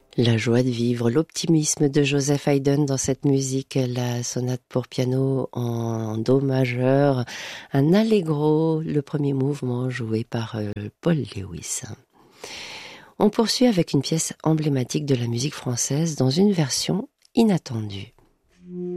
La joie de vivre, l'optimisme de Joseph Haydn dans cette musique, la sonate pour piano en do majeur, un allegro, le premier mouvement joué par Paul Lewis. On poursuit avec une pièce emblématique de la musique française dans une version inattendue.